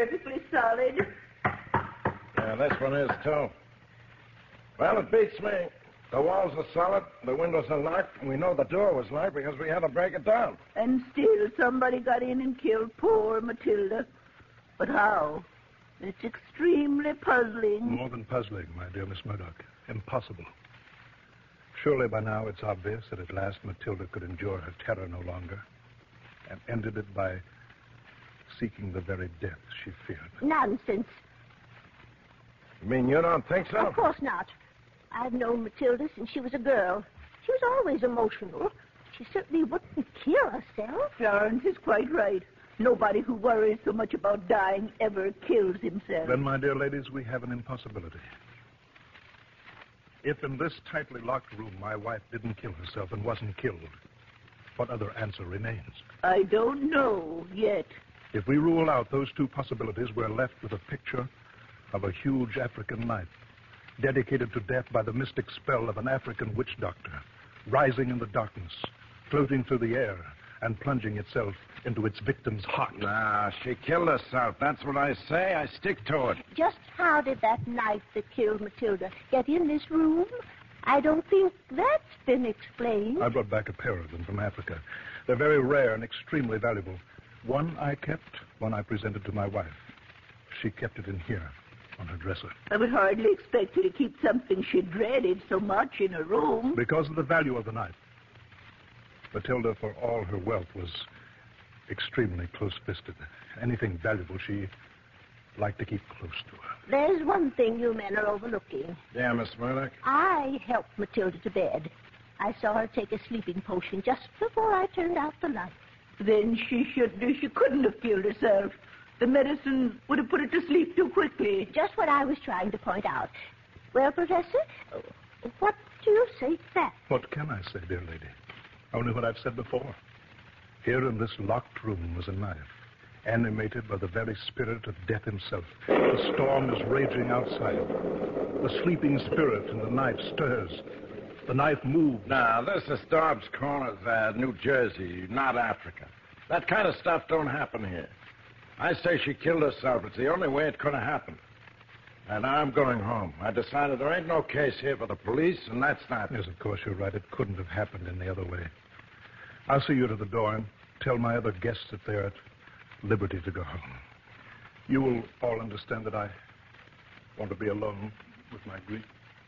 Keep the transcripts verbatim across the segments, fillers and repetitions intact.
perfectly solid. Yeah, this one is, too. Well, it beats me. The walls are solid, the windows are locked, and we know the door was locked because we had to break it down. And still somebody got in and killed poor Matilda. But how? It's extremely puzzling. More than puzzling, my dear Miss Murdoch. Impossible. Surely by now it's obvious that at last Matilda could endure her terror no longer and ended it by seeking the very death she feared. Nonsense. You mean you don't think so? Of course not. I've known Matilda since she was a girl. She was always emotional. She certainly wouldn't kill herself. Florence is quite right. Nobody who worries so much about dying ever kills himself. Then, my dear ladies, we have an impossibility. If in this tightly locked room my wife didn't kill herself and wasn't killed, what other answer remains? I don't know yet. If we rule out those two possibilities, we're left with a picture of a huge African knife, dedicated to death by the mystic spell of an African witch doctor, rising in the darkness, floating through the air, and plunging itself into its victim's heart. Nah, she killed herself. That's what I say. I stick to it. Just how did that knife that killed Matilda get in this room? I don't think that's been explained. I brought back a pair of them from Africa. They're very rare and extremely valuable. One I kept, one I presented to my wife. She kept it in here, on her dresser. I would hardly expect her to keep something she dreaded so much in her room. Because of the value of the knife. Matilda, for all her wealth, was extremely close-fisted. Anything valuable she liked to keep close to her. There's one thing you men are overlooking. Yeah, Miss Murdoch? I helped Matilda to bed. I saw her take a sleeping potion just before I turned out the light. Then she should she couldn't have killed herself. The medicine would have put her to sleep too quickly. Just what I was trying to point out. Well, Professor, what do you say to that? What can I say, dear lady? Only what I've said before. Here in this locked room was a knife, animated by the very spirit of death himself. The storm is raging outside. The sleeping spirit in the knife stirs. The knife moves. Now, this is Dobbs Corners, uh, New Jersey, not Africa. That kind of stuff don't happen here. I say she killed herself. It's the only way it could have happened. And I'm going home. I decided there ain't no case here for the police, and that's that. Yes, of course, you're right. It couldn't have happened any other way. I'll see you to the door and tell my other guests that they're at liberty to go home. You will all understand that I want to be alone with my grief.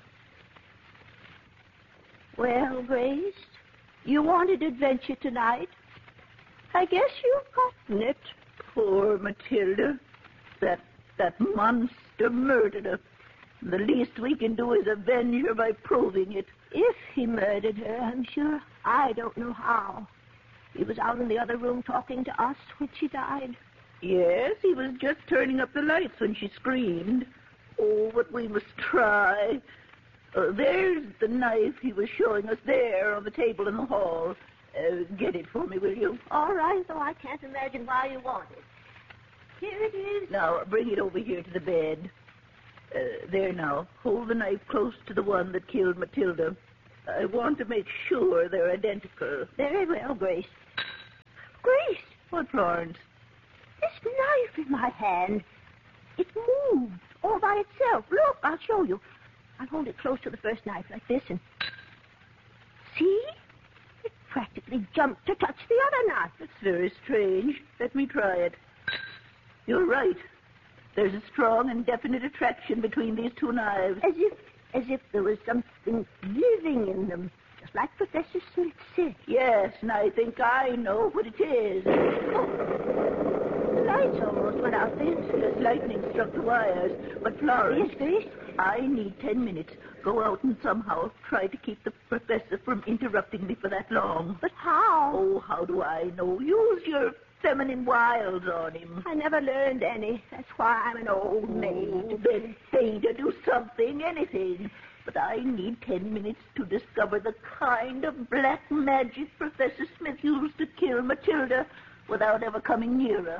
Well, Grace, you wanted adventure tonight. I guess you've gotten it. Poor Matilda. That that monster murdered her. The least we can do is avenge her by proving it. If he murdered her, I'm sure I don't know how. He was out in the other room talking to us when she died. Yes, he was just turning up the lights when she screamed. Oh, but we must try. Uh, there's the knife he was showing us there on the table in the hall. Uh, get it for me, will you? All right, though I can't imagine why you want it. Here it is. Now, bring it over here to the bed. Uh, there now. Hold the knife close to the one that killed Matilda. I want to make sure they're identical. Very well, Grace. Grace! What, Florence? This knife in my hand, it moved all by itself. Look, I'll show you. I'll hold it close to the first knife like this and... See? It practically jumped to touch the other knife. That's very strange. Let me try it. You're right. There's a strong and definite attraction between these two knives. As if, as if there was something living in them, just like Professor Smith said. Yes, and I think I know what it is. Oh, the lights almost went out then. Yes, lightning struck the wires. But Florence... Yes, Grace? I need ten minutes. Go out and somehow try to keep the professor from interrupting me for that long. But how? Oh, how do I know? Use your feminine wiles on him. I never learned any. That's why I'm an old maid. Oh, then say to do something, anything. But I need ten minutes to discover the kind of black magic Professor Smith used to kill Matilda without ever coming near her.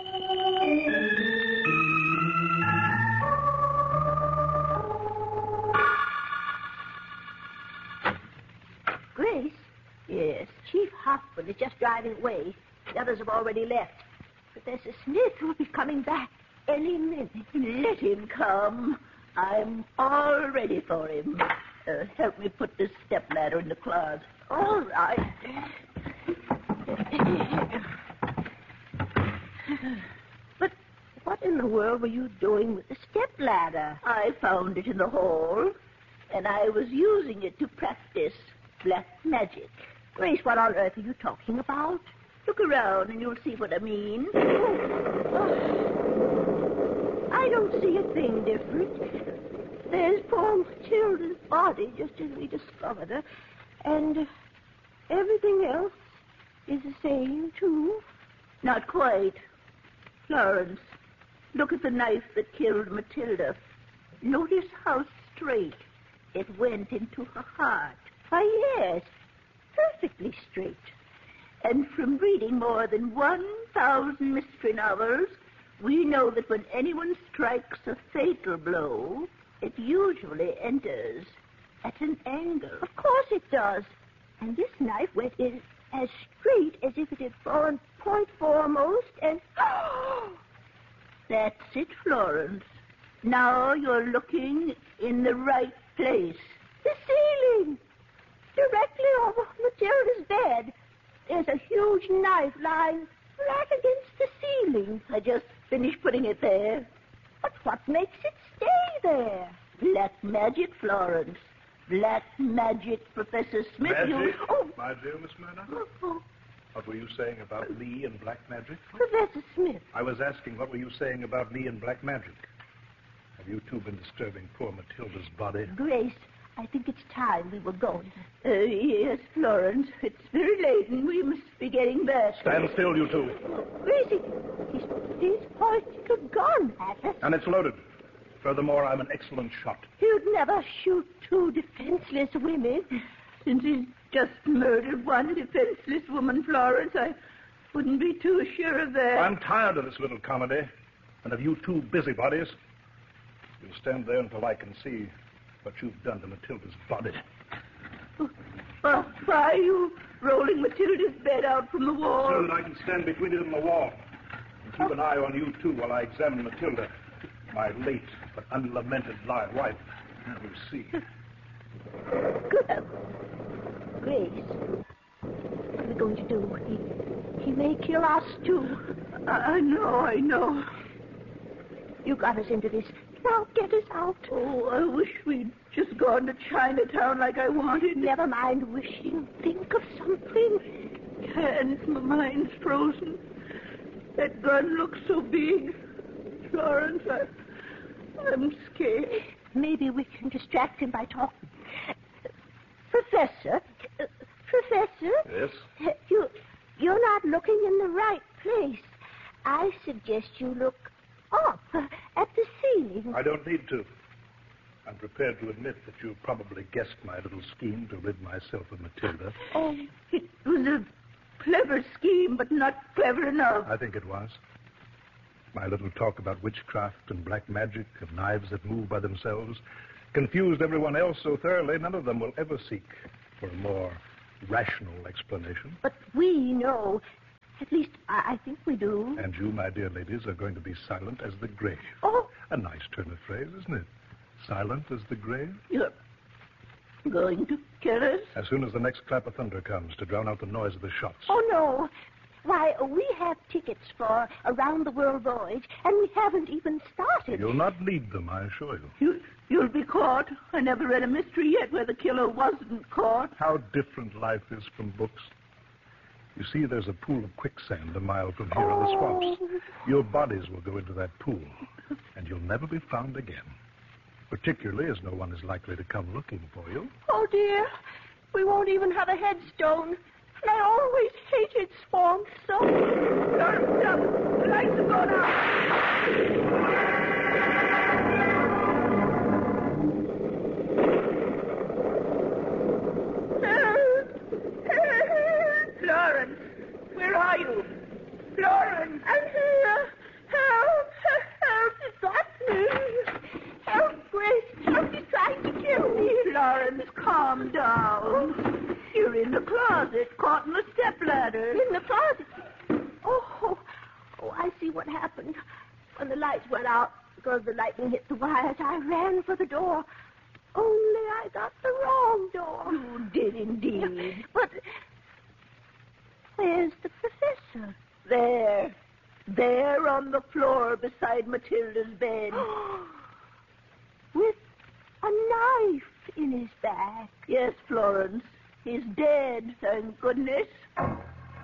Grace? Yes? Chief Hoffman is just driving away. The others have already left. Professor Smith will be coming back. any minute. Let him come. I'm all ready for him. Uh, help me put this stepladder in the closet. All right. But what in the world were you doing with the stepladder? I found it in the hall, and I was using it to practice black magic. Grace, what on earth are you talking about? Look around and you'll see what I mean. Oh, I don't see a thing different. There's poor Matilda's body, just as we discovered her, and everything else is the same, too. Not quite. Florence, look at the knife that killed Matilda. Notice how straight it went into her heart. Why, yes, perfectly straight. And from reading more than one thousand mystery novels, we know that when anyone strikes a fatal blow, it usually enters at an angle. Of course it does. And this knife went in as straight as if it had fallen point foremost, and... That's it, Florence. Now you're looking in the right place. The ceiling! Directly over Matilda's bed. There's a huge knife lying right against the ceiling. I just finished putting it there. But what makes it stay there? Black magic, Florence. Black magic, Professor Smith. Magic? You... Oh. My dear Miss Murdoch? Oh. What were you saying about Lee and black magic? Professor Smith. I was asking what were you saying about Lee and black magic? Have you two been disturbing poor Matilda's body? Grace, I think it's time we were going. Uh, yes, Florence. It's very late and we must be getting back. Stand still, you two. Gracie, he's, he's pointing a gun at us. And it's loaded. Furthermore, I'm an excellent shot. You'd never shoot two defenseless women. Since he's just murdered one defenseless woman, Florence, I wouldn't be too sure of that. I'm tired of this little comedy, and of you two busybodies. You'll stand there until I can see what you've done to Matilda's body. Uh, why are you rolling Matilda's bed out from the wall? So that I can stand between it and the wall and keep an eye on you two while I examine Matilda, my late but unlamented live wife. Now we'll see. Good. Grace, what are we going to do? He, he may kill us, too. I, I know, I know. You got us into this. Now get us out. Oh, I wish we'd just gone to Chinatown like I wanted. Never mind wishing. Think of something. Can't. My mind's frozen. That gun looks so big. Florence, I, I'm scared. Maybe we can distract him by talking. Professor, uh, Professor. Yes? Uh, you, you're not looking in the right place. I suggest you look up uh, at the ceiling. I don't need to. I'm prepared to admit that you probably guessed my little scheme to rid myself of Matilda. Oh, it was a clever scheme, but not clever enough. I think it was. My little talk about witchcraft and black magic, of knives that move by themselves, confused everyone else so thoroughly, none of them will ever seek for a more rational explanation. But we know. At least, I, I think we do. And you, my dear ladies, are going to be silent as the grave. Oh. A nice turn of phrase, isn't it? Silent as the grave? You're going to kill us? As soon as the next clap of thunder comes to drown out the noise of the shots. Oh, no. Why, we have tickets for a round-the-world voyage, and we haven't even started. You'll not need them, I assure you. You, you'll be caught. I never read a mystery yet where the killer wasn't caught. How different life is from books. You see, there's a pool of quicksand a mile from here in the swamps. Your bodies will go into that pool, and you'll never be found again. Particularly as no one is likely to come looking for you. Oh, dear. We won't even have a headstone. And I always hated swamps so. Stop, stop. The lights have gone out. Florence, where are you? Florence! I'm here. Help! Help! It's got me. Help, Grace. Help! He's trying to kill me. Florence, calm down. You're in the closet, caught in the stepladder. In the closet. Oh, oh, I see what happened. When the lights went out because the lightning hit the wires, I ran for the door. Only I got the wrong door. You did indeed. But where's the professor? There. There on the floor beside Matilda's bed. With a knife in his back. Yes, Florence. He's dead, thank goodness.